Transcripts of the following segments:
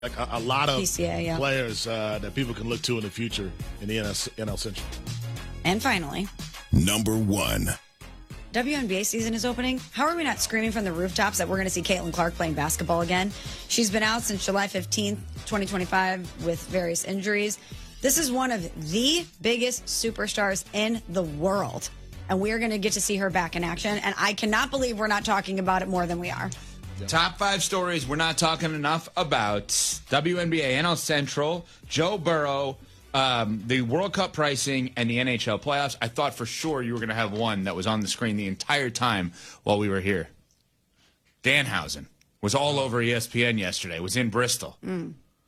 Like a lot of PCA, players that people can look to in the future in the NL Central. And finally, number 1. WNBA season is opening. How are we not screaming from the rooftops that we're going to see Caitlin Clark playing basketball again? She's been out since July 15th, 2025 with various injuries. This is one of the biggest superstars in the world. And we are going to get to see her back in action. And I cannot believe we're not talking about it more than we are. Top 5 stories we're not talking enough about. WNBA, NL Central, Joe Burrow, the World Cup pricing, and the NHL playoffs. I thought for sure you were going to have one that was on the screen the entire time while we were here. Danhausen was all over ESPN yesterday. Was in Bristol. Yeah.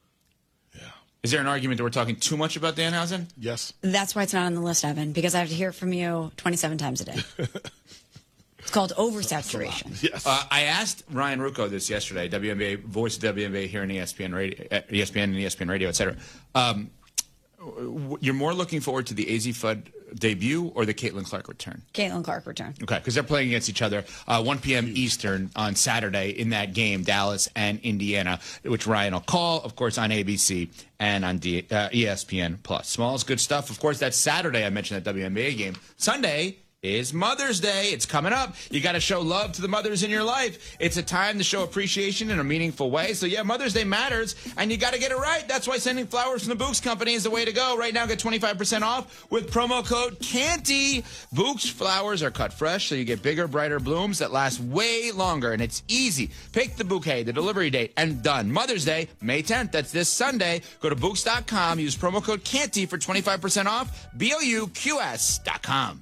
Is there an argument that we're talking too much about Danhausen? Yes. That's why it's not on the list, Evan, because I have to hear from you 27 times a day. It's called oversaturation. Yes. I asked Ryan Rucco this yesterday, WNBA, voice of WNBA here on ESPN Radio, ESPN and ESPN Radio, et cetera. You're more looking forward to the AZ Fudd debut or the Caitlin Clark return? Caitlin Clark return. Okay, because they're playing against each other 1 p.m. Eastern on Saturday in that game, Dallas and Indiana, which Ryan will call, of course, on ABC and on ESPN+. Small's good stuff. Of course, that's Saturday. I mentioned that WNBA game. Sunday is Mother's Day. It's coming up. You got to show love to the mothers in your life. It's a time to show appreciation in a meaningful way. So, yeah, Mother's Day matters, and you got to get it right. That's why sending flowers from the Books Company is the way to go. Right now, get 25% off with promo code CANTY. Books flowers are cut fresh, so you get bigger, brighter blooms that last way longer, and it's easy. Pick the bouquet, the delivery date, and done. Mother's Day, May 10th. That's this Sunday. Go to Books.com. Use promo code CANTY for 25% off. BOUQS.com.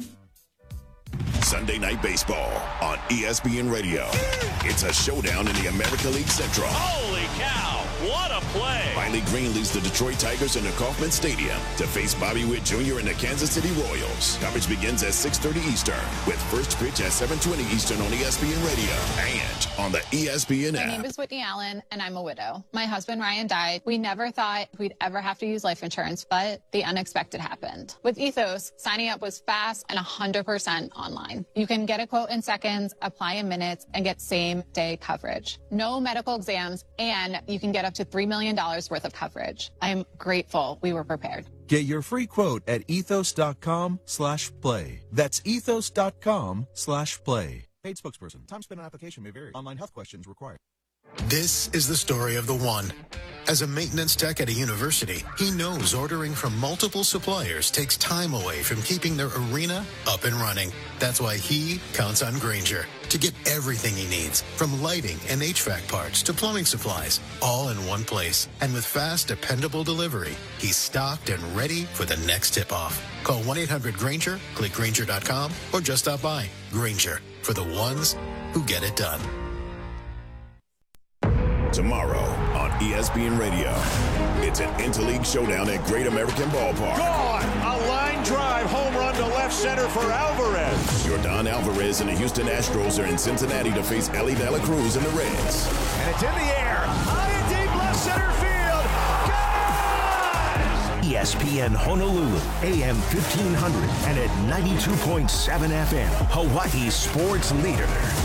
Sunday Night Baseball on ESPN Radio. It's a showdown in the American League Central. Holy cow, what a play. Riley Green leads the Detroit Tigers into Kauffman Stadium to face Bobby Witt Jr. and the Kansas City Royals. Coverage begins at 6:30 Eastern with first pitch at 7:20 Eastern on ESPN Radio and on the ESPN app. My name is Whitney Allen, and I'm a widow. My husband, Ryan, died. We never thought we'd ever have to use life insurance, but the unexpected happened. With Ethos, signing up was fast and 100% online. You can get a quote in seconds, apply in minutes, and get same-day coverage. No medical exams, and you can get up to $3 million worth of coverage. I'm grateful we were prepared. Get your free quote at ethos.com/play. That's ethos.com/play. Paid spokesperson. Time spent on application may vary. Online health questions required. This is the story of the one. As a maintenance tech at a university, he knows ordering from multiple suppliers takes time away from keeping their arena up and running. That's why he counts on Grainger to get everything he needs, from lighting and HVAC parts to plumbing supplies, all in one place. And with fast, dependable delivery, he's stocked and ready for the next tip-off. Call 1-800-GRAINGER, click Grainger.com, or just stop by. Grainger, for the ones who get it done. Tomorrow on ESPN Radio, it's an interleague showdown at Great American Ballpark. Gone! A line drive home run to left center for Alvarez. Yordan Alvarez and the Houston Astros are in Cincinnati to face Ellie De La Cruz and the Reds. And it's in the air. High and deep left center field. Got it! ESPN Honolulu, AM 1500 and at 92.7 FM, Hawaii's sports leader.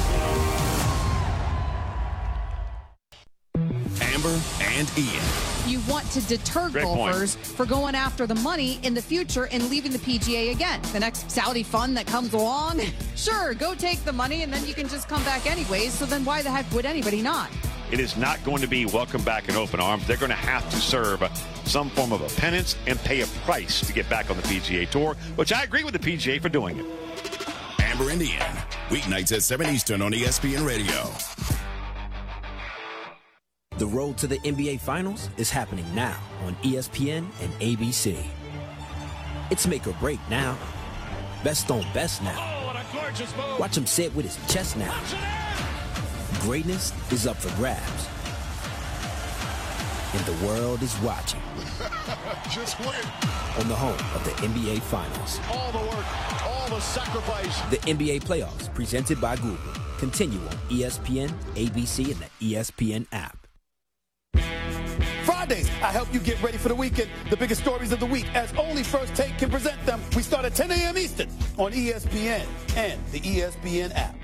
Amber and Ian. You want to deter golfers for going after the money in the future and leaving the PGA again. The next Saudi fund that comes along, sure, go take the money and then you can just come back anyways. So then why the heck would anybody not? It is not going to be welcome back in open arms. They're going to have to serve some form of a penance and pay a price to get back on the PGA Tour, which I agree with the PGA for doing it. Amber and Ian, weeknights at 7 Eastern on ESPN Radio. The road to the NBA Finals is happening now on ESPN and ABC. It's make or break now. Best on best now. Watch him say it with his chest now. Greatness is up for grabs. And the world is watching. Just win. On the home of the NBA Finals. All the work, all the sacrifice. The NBA Playoffs, presented by Google, continue on ESPN, ABC, and the ESPN app. Fridays, I help you get ready for the weekend. The biggest stories of the week, as only First Take can present them. We start at 10 a.m. Eastern on ESPN and the ESPN app.